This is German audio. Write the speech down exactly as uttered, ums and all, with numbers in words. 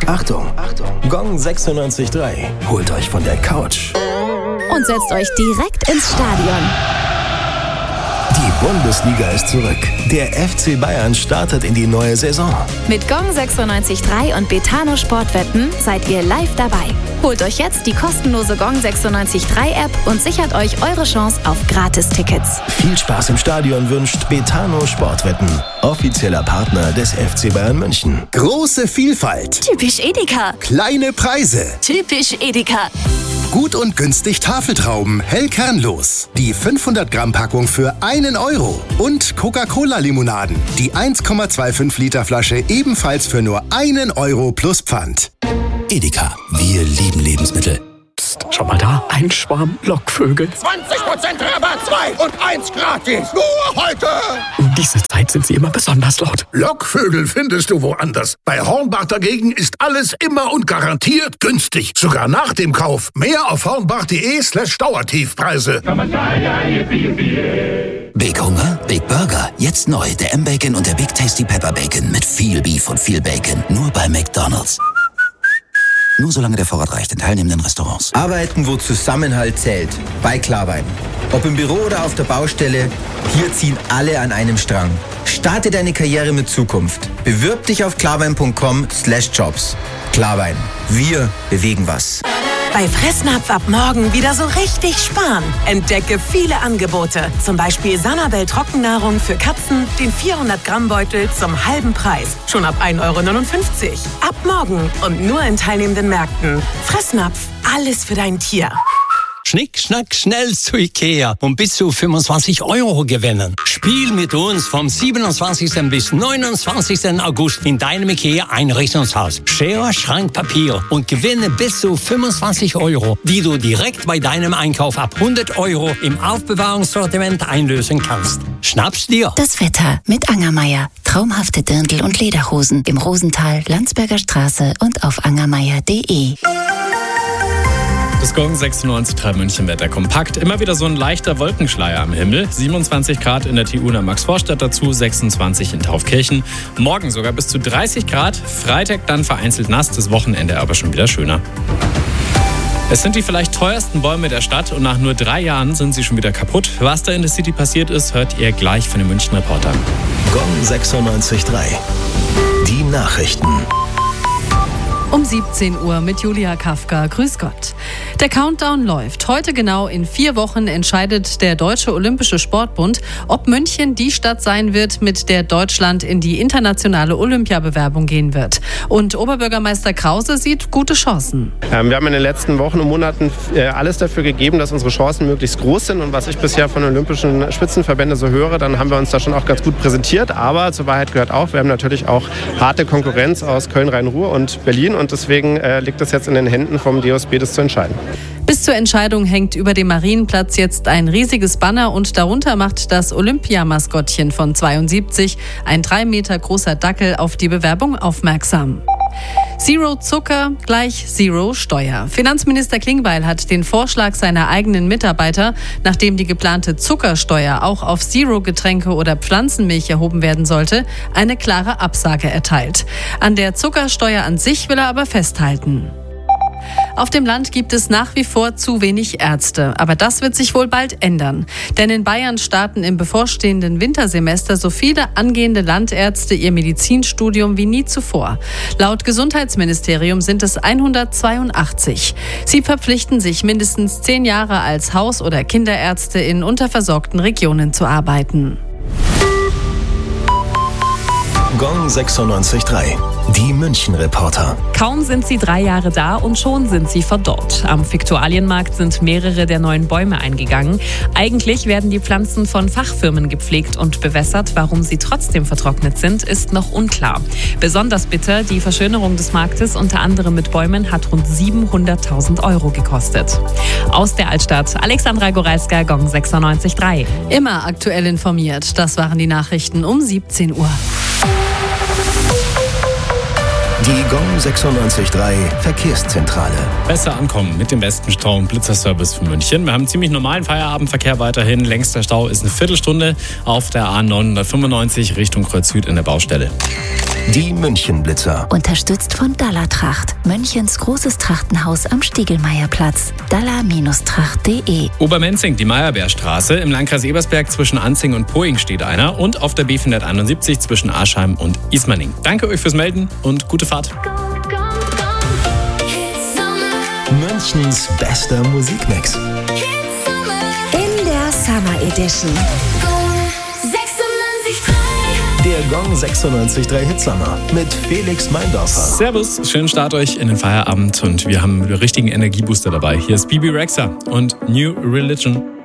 Achtung, Gong sechsundneunzig Komma drei holt euch von der Couch und setzt euch direkt ins Stadion. Die Bundesliga ist zurück. Der F C Bayern startet in die neue Saison. Mit Gong sechsundneunzig Komma drei und Betano Sportwetten seid ihr live dabei. Holt euch jetzt die kostenlose Gong sechsundneunzig Komma drei App und sichert euch eure Chance auf Gratis-Tickets. Viel Spaß im Stadion wünscht Betano Sportwetten, offizieller Partner des F C Bayern München. Große Vielfalt. Typisch Edeka. Kleine Preise. Typisch Edeka. Gut und günstig Tafeltrauben, hell kernlos. Die fünfhundert Gramm Packung für einen Euro. Und Coca-Cola-Limonaden. Die eins Komma fünfundzwanzig Liter Flasche ebenfalls für nur einen Euro plus Pfand. Edeka, wir lieben Lebensmittel. Psst, schau mal da, ein Schwarm Lockvögel. zwanzig Prozent Rabatt, zwei und eins gratis. Nur heute. Um diese Zeit sind sie immer besonders laut. Lockvögel findest du woanders. Bei Hornbach dagegen ist alles immer und garantiert günstig. Sogar nach dem Kauf. Mehr auf hornbach.de slash Dauertiefpreise. Big Hunger, Big Burger. Jetzt neu, der M-Bacon und der Big Tasty Pepper Bacon mit viel Beef und viel Bacon. Nur bei McDonald's. Nur solange der Vorrat reicht in teilnehmenden Restaurants. Arbeiten, wo Zusammenhalt zählt. Bei Klarwein. Ob im Büro oder auf der Baustelle, hier ziehen alle an einem Strang. Starte deine Karriere mit Zukunft. Bewirb dich auf klarwein punkt com slash jobs. Klarwein. Wir bewegen was. Bei Fressnapf ab morgen wieder so richtig sparen. Entdecke viele Angebote. Zum Beispiel Sanabel Trockennahrung für Katzen, den vierhundert Gramm Beutel zum halben Preis. Schon ab ein Euro neunundfünfzig. Ab morgen und nur in teilnehmenden Märkten. Fressnapf, alles für dein Tier. Schnick, schnack, schnell zu Ikea und bis zu fünfundzwanzig Euro gewinnen. Spiel mit uns vom siebenundzwanzigsten bis neunundzwanzigsten August in deinem Ikea-Einrichtungshaus. Schere, Schrank, Papier und gewinne bis zu fünfundzwanzig Euro, die du direkt bei deinem Einkauf ab hundert Euro im Aufbewahrungssortiment einlösen kannst. Schnapp's dir! Das Wetter mit Angermeier. Traumhafte Dirndl- und Lederhosen im Rosental, Landsberger Straße und auf angermeier punkt de. Das Gong sechsundneunzig Komma drei München Wetter kompakt. Immer wieder so ein leichter Wolkenschleier am Himmel. siebenundzwanzig Grad in der T U in der Max-Vorstadt dazu, sechsundzwanzig in Taufkirchen. Morgen sogar bis zu dreißig Grad. Freitag dann vereinzelt nass, das Wochenende aber schon wieder schöner. Es sind die vielleicht teuersten Bäume der Stadt und nach nur drei Jahren sind sie schon wieder kaputt. Was da in der City passiert ist, hört ihr gleich von den München Reportern. Gong sechsundneunzig Komma drei. Die Nachrichten. Um siebzehn Uhr mit Julia Kafka. Grüß Gott. Der Countdown läuft. Heute genau in vier Wochen entscheidet der Deutsche Olympische Sportbund, ob München die Stadt sein wird, mit der Deutschland in die internationale Olympiabewerbung gehen wird. Und Oberbürgermeister Krause sieht gute Chancen. Ähm, wir haben in den letzten Wochen und Monaten äh, alles dafür gegeben, dass unsere Chancen möglichst groß sind. Und was ich bisher von den olympischen Spitzenverbänden so höre, dann haben wir uns da schon auch ganz gut präsentiert. Aber zur Wahrheit gehört auch, wir haben natürlich auch harte Konkurrenz aus Köln, Rhein-Ruhr und Berlin. Und deswegen äh, liegt es jetzt in den Händen vom D O S B, das zu entscheiden. Bis zur Entscheidung hängt über dem Marienplatz jetzt ein riesiges Banner und darunter macht das Olympiamaskottchen von zweiundsiebzig, ein drei Meter großer Dackel, auf die Bewerbung aufmerksam. Zero Zucker gleich Zero Steuer. Finanzminister Klingbeil hat den Vorschlag seiner eigenen Mitarbeiter, nachdem die geplante Zuckersteuer auch auf Zero-Getränke oder Pflanzenmilch erhoben werden sollte, eine klare Absage erteilt. An der Zuckersteuer an sich will er aber festhalten. Auf dem Land gibt es nach wie vor zu wenig Ärzte. Aber das wird sich wohl bald ändern. Denn in Bayern starten im bevorstehenden Wintersemester so viele angehende Landärzte ihr Medizinstudium wie nie zuvor. Laut Gesundheitsministerium sind es hundertzweiundachtzig. Sie verpflichten sich, mindestens zehn Jahre als Haus- oder Kinderärzte in unterversorgten Regionen zu arbeiten. Gong sechsundneunzig Komma drei. Die München-Reporter. Kaum sind sie drei Jahre da und schon sind sie verdorrt. Am Viktualienmarkt sind mehrere der neuen Bäume eingegangen. Eigentlich werden die Pflanzen von Fachfirmen gepflegt und bewässert. Warum sie trotzdem vertrocknet sind, ist noch unklar. Besonders bitter, die Verschönerung des Marktes, unter anderem mit Bäumen, hat rund siebenhunderttausend Euro gekostet. Aus der Altstadt, Alexandra Goralska, Gong sechsundneunzig Komma drei. Immer aktuell informiert. Das waren die Nachrichten um siebzehn Uhr. Die Gong sechsundneunzig Komma drei Verkehrszentrale. Besser ankommen mit dem besten Stau- und Blitzerservice für München. Wir haben ziemlich normalen Feierabendverkehr weiterhin. Längster Stau ist eine Viertelstunde auf der A neunhundertfünfundneunzig Richtung Kreuz Süd in der Baustelle. Die Münchenblitzer. Unterstützt von Dallertracht, Münchens großes Trachtenhaus am Stiegelmeierplatz. Daller Tracht punkt de. Obermenzing, die Meyerbeerstraße. Im Landkreis Ebersberg zwischen Anzing und Poing steht einer. Und auf der B vierhunderteinundsiebzig zwischen Aschheim und Ismaning. Danke euch fürs Melden und gute Fahrt. Münchens bester Musikmix. In der Summer Edition. Der Gong sechsundneunzig Komma drei Hitsommer mit Felix Meindorfer. Servus, schönen Start euch in den Feierabend und wir haben einen richtigen Energiebooster dabei. Hier ist Bibi Rexha und New Religion.